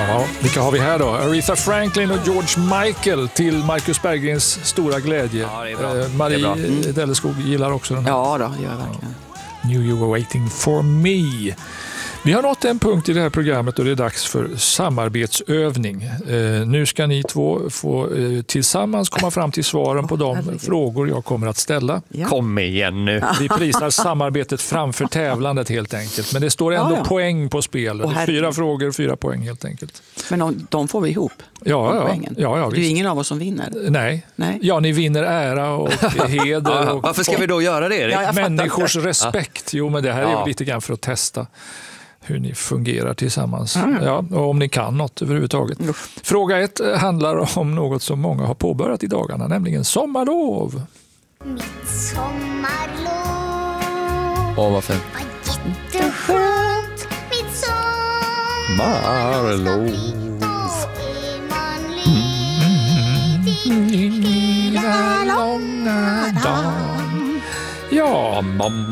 Ja, vilka har vi här då? Aretha Franklin och George Michael till Marcus Berggrens stora glädje. Ja, det är bra. Marie Delleskog gillar också den här. Ja då, gör jag verkligen. Knew you were waiting for me. Vi har nått en punkt i det här programmet och det är dags för samarbetsövning. Nu ska ni två få tillsammans komma fram till svaren på de frågor jag kommer att ställa. Ja. Kom igen nu. Vi prisar samarbetet framför tävlandet helt enkelt. Men det står ändå poäng på spel. 4 frågor, 4 poäng helt enkelt. Men de får vi ihop? Ja, det är visst. ingen av oss som vinner? Nej. Ja, ni vinner ära och heder. Och, varför ska vi då göra det, Erik? Människors respekt. Jo, men det här är ju lite grann för att testa hur ni fungerar tillsammans. Ja, och om ni kan något överhuvudtaget. Fråga 1 handlar om något som många har påbörjat i dagarna, nämligen sommarlov. Mitt sommarlov. Vad fint. Var jätteskönt. Mitt sommarlov. Då är man ledig hela långa dagen. Ja,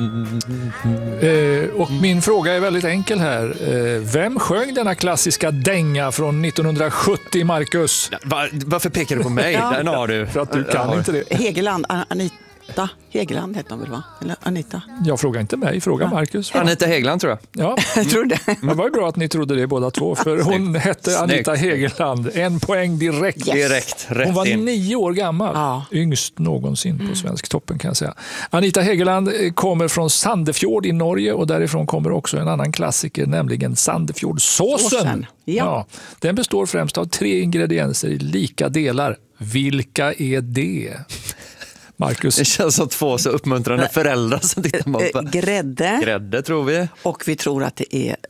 och min fråga är väldigt enkel här. Vem sjöng denna klassiska dänga från 1970, Marcus? Varför pekar du på mig? Den har du. För att du kan inte det. Hegeland, Anita Hegeland heter hon väl, va? Eller Anita? Jag frågar inte mig, fråga Marcus. Anita Hegeland, tror jag. Ja, Jag tror det. det var ju bra att ni trodde det båda två, för hon hette Anita Hegeland. 1 poäng direkt. Direkt, rätt Hon var in. 9 år gammal, yngst någonsin på svensk toppen kan jag säga. Anita Hegeland kommer från Sandefjord i Norge och därifrån kommer också en annan klassiker, nämligen Sandefjordsåsen. Ja. Den består främst av 3 ingredienser i lika delar. Vilka är det? Marcus. Det känns som 2 så uppmuntrande föräldrar som tittar på. Grädde tror vi. och vi tror att det är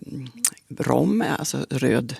rom, alltså röd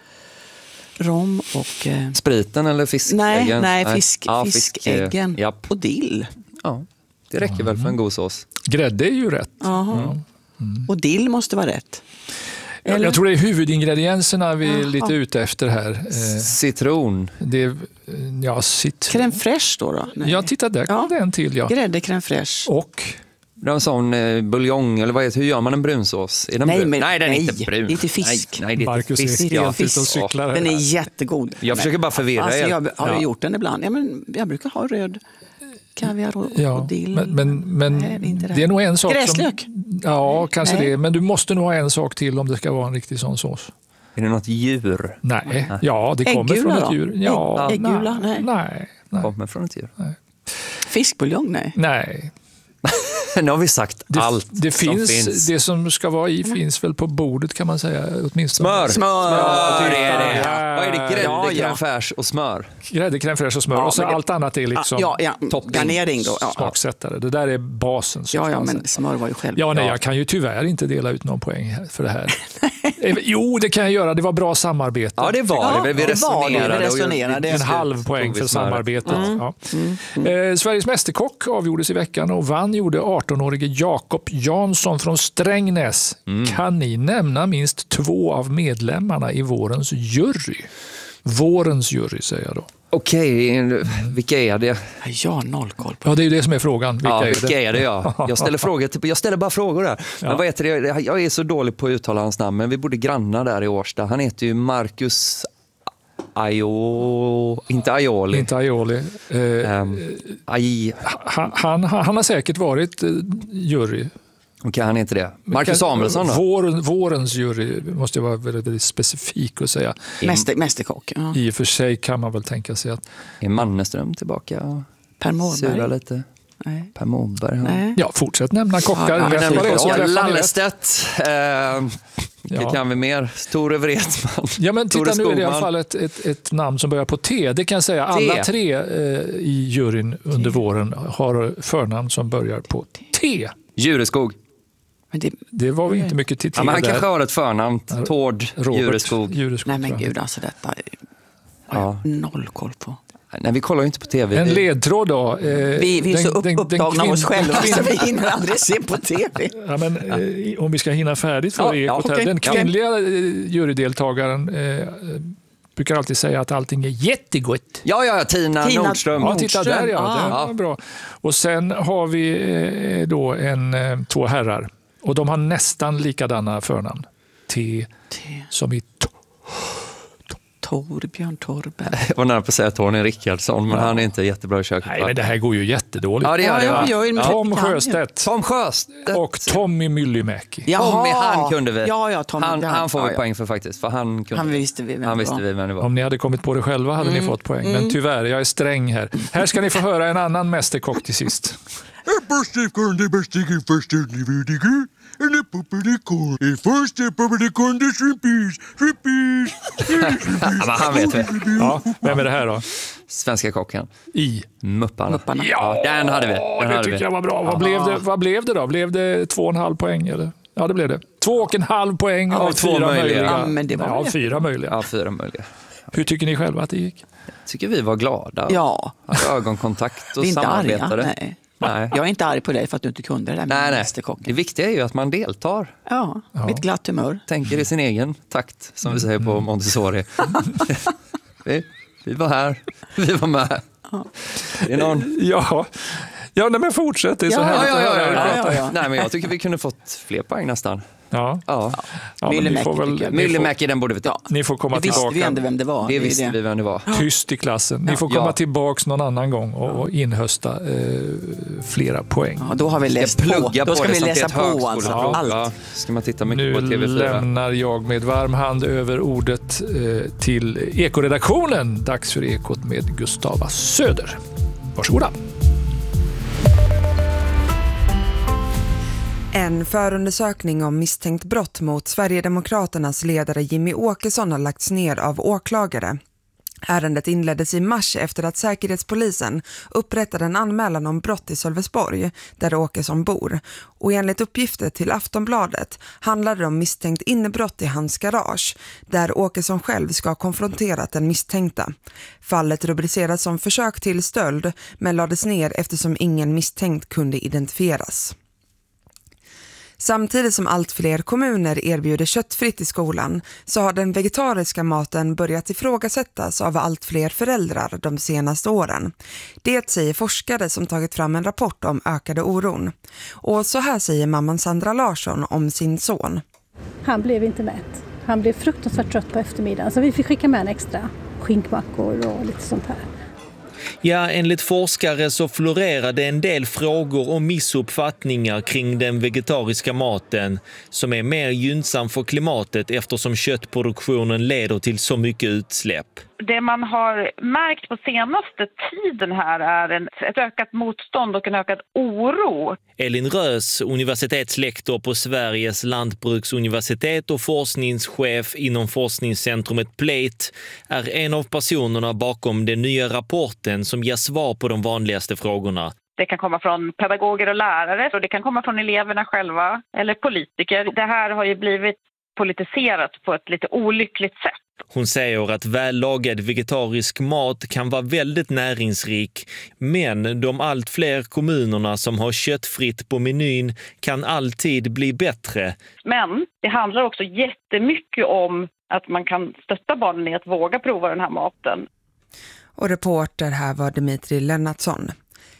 rom och... Spriten eller fiskäggen? Nej, fiskäggen och dill. Ja, det räcker väl för en god sås. Grädde är ju rätt. Och dill måste vara rätt. Jag tror det är huvudingredienserna vi är lite ute efter här. Citron. Det är, crème fraîche då? Nej. Ja, titta där kom det en till. Ja. Grädde, crème fraîche. Och? En sån buljong, eller vad heter, hur gör man en brunsås? Är den brun? Nej, den är inte brun. Det är till fisk. Nej, det är Marcus fisk. är helt ute och cyklar. Den är jättegod. Jag försöker bara förvirra er. Jag har gjort den ibland. Ja, men jag brukar ha röd kaviar och dill. Men det är nog en sak. Gräslök? Ja, kanske det. Men du måste nog ha en sak till om det ska vara en riktig sån sås. Är det något djur? Nej. Ja, det kommer från ett djur. Ja, äggula? Nej. Kommer från ett djur. Nej. Fiskbuljong? Nej. Nu har vi sagt allt det som finns. Det som ska vara i finns väl på bordet kan man säga. Åtminstone. Smör är det. Vad är det? Grädde, crème fraîche och smör. Grädde, crème fraîche och smör. Och så allt annat är liksom garnering då. Smaksättare. Det där är basen. Ja, men smör var ju själv. Ja, nej, jag kan ju tyvärr inte dela ut någon poäng för det här. Jo, det kan jag göra. Det var bra samarbete. Ja, det var det. Vi resonerade. En halv poäng för samarbetet. Ja. Sveriges mästerkock avgjordes i veckan och vann gjorde 18-årige Jakob Jansson från Strängnäs. Kan ni nämna minst 2 av medlemmarna i vårens jury? Vårens jury säger jag då. Okej, vilka är det? Jag har noll koll på. Ja, det är ju det som är frågan. Vilka är det? Jag ställer bara frågor där. Men vad heter det? Jag är så dålig på att uttala hans namn, men vi borde granna där i Årsta. Han heter ju Marcus Inte Aioli. Han har säkert varit jury. Okej, han heter det. Marcus Samuelsson då? Vårens jury måste jag vara väldigt, väldigt specifik att säga. Mästerkock. Ja. I och för sig kan man väl tänka sig att... Är Manneström tillbaka? Per Mårberg? Sura lite? Nej. Per Mårberg? Ja, fortsätt nämna kockar. Lallestedt. Det kan vi mer. Tore Wretman. Ja, men titta, nu är det i alla fall ett namn som börjar på T. Det kan jag säga. Alla 3 i juryn under våren har förnamn som börjar på T. Djureskog. Det var vi inte mycket till. Men han kanske har ett förnamn. Tord Djureskog. Nej, men gud, alltså detta noll koll på. Nej, vi kollar ju inte på tv. En ledtråd då. Vi är så upptagna av oss själva så vi hinner aldrig se på tv. Ja, men, om vi ska hinna färdigt för Ekot här. Den kvinnliga jurydeltagaren brukar alltid säga att allting är jättegott. Ja, Tina Nordström. Ja, titta där, det var bra. Och sen har vi då 2 herrar. Och de har nästan likadana förnamn. T som i Torbjörn Torberg. Jag var nära på att säga Tony Rickardsson, men han är inte jättebra i köket. Nej, men det här går ju jättedåligt. Ja, det gör det. Tom Sjöstedt Tom Sjöstedt. och Tommy Myllymäki. Tommy, han kunde vi. Ja, Tommy. Han får vi poäng för faktiskt. För han visste vi vem det var. Om ni hade kommit på det själva hade ni fått poäng. Men tyvärr, jag är sträng här. Här ska ni få höra en annan mästerkock till sist. Han vet vi. Ja, vem är det här då? Svenska kocken. I Mupparna. Ja, den hade vi. Det tycker jag var bra. Vad blev det då? Blev det 2,5 poäng eller? Ja, det blev det. 2,5 poäng av 4 möjliga. Ja, men det var 4 möjliga. Ja, 4 möjliga. Hur tycker ni själva att det gick? Tycker vi var glada. Ja. Hade ögonkontakt och vi är inte samarbetade. Arga, nej. Jag är inte arg på dig för att du inte kunde det där med mästerkocken. Det viktiga är ju att man deltar. Ja, med ett glatt humör. Tänker i sin egen takt, som vi säger på Montessori. vi var här, vi var med. Ja. Det är någon... Ja, men fortsätt. Det är så härligt att höra. Ja. Nej, men jag tycker vi kunde fått fler poäng nästan. Ja. Myllymäki, den borde vi ta. Ni får komma tillbaka. Visste vi ändå vem det var? Det visste vi vem det var. Tyst i klassen. Ni får komma tillbaka någon annan gång och inhösta flera poäng. Ja, då har vi läst på. Då ska vi läsa på alltså, allt. Ja. Ska man titta mycket nu på TV4. lämnar jag med varm hand över ordet till Ekoredaktionen. Dags för Ekot med Gustava Söder. Varsågoda. En förundersökning om misstänkt brott mot Sverigedemokraternas ledare Jimmy Åkesson har lagts ner av åklagare. Ärendet inleddes i mars efter att Säkerhetspolisen upprättade en anmälan om brott i Sölvesborg, där Åkesson bor. Och enligt uppgifter till Aftonbladet handlade det om misstänkt innebrott i hans garage, där Åkesson själv ska ha konfronterat den misstänkta. Fallet rubriceras som försök till stöld, men lades ner eftersom ingen misstänkt kunde identifieras. Samtidigt som allt fler kommuner erbjuder köttfritt i skolan så har den vegetariska maten börjat ifrågasättas av allt fler föräldrar de senaste åren. Det säger forskare som tagit fram en rapport om ökade oron. Och så här säger mamman Sandra Larsson om sin son. Han blev inte mätt. Han blev fruktansvärt trött på eftermiddagen så vi fick skicka med en extra skinkmackor och lite sånt här. Ja, enligt forskare så florerade en del frågor och missuppfattningar kring den vegetariska maten som är mer gynnsam för klimatet eftersom köttproduktionen leder till så mycket utsläpp. Det man har märkt på senaste tiden här är ett ökat motstånd och en ökad oro. Elin Rös, universitetslektor på Sveriges lantbruksuniversitet och forskningschef inom forskningscentrumet Plate, är en av personerna bakom den nya rapporten som ger svar på de vanligaste frågorna. Det kan komma från pedagoger och lärare och det kan komma från eleverna själva eller politiker. Det här har ju blivit politiserat på ett lite olyckligt sätt. Hon säger att vällagad vegetarisk mat kan vara väldigt näringsrik, men de allt fler kommunerna som har köttfritt på menyn kan alltid bli bättre. Men det handlar också jättemycket om att man kan stötta barnen i att våga prova den här maten. Och reporter här var Dimitri Lennartsson.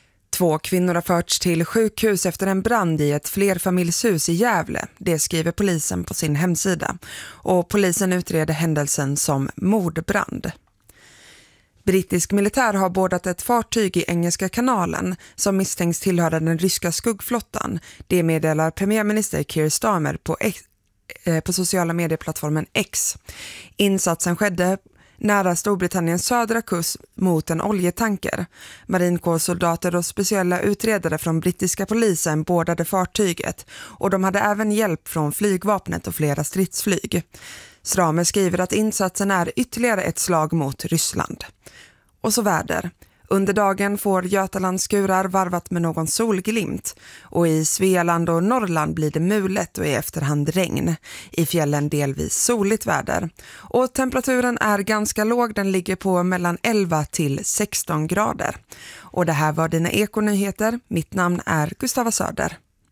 2 kvinnor har förts till sjukhus efter en brand i ett flerfamiljshus i Gävle. Det skriver polisen på sin hemsida. Och polisen utreder händelsen som mordbrand. Brittisk militär har bordat ett fartyg i Engelska kanalen som misstänks tillhöra den ryska skuggflottan. Det meddelar premiärminister Keir Starmer på sociala medieplattformen X. Insatsen skedde nära Storbritanniens södra kust mot en oljetanker. Marinkårssoldater och speciella utredare från brittiska polisen bordade fartyget och de hade även hjälp från flygvapnet och flera stridsflyg. Starmer skriver att insatsen är ytterligare ett slag mot Ryssland. Och så väder. Under dagen får Götaland skurar varvat med någon solglimt och i Svealand och Norrland blir det mulet och i efterhand regn. I fjällen delvis soligt väder. Och temperaturen är ganska låg, den ligger på mellan 11 till 16 grader. Och det här var dina Ekonyheter. Mitt namn är Gustava Söder.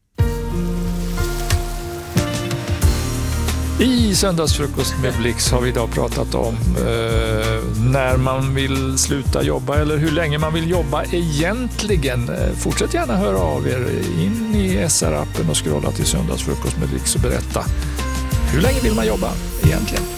I söndagsfrukost med Blix har vi idag pratat om när man vill sluta jobba eller hur länge man vill jobba egentligen. Fortsätt gärna höra av er in i SR-appen och scrolla till söndagsfrukost med Blix och berätta hur länge vill man jobba egentligen.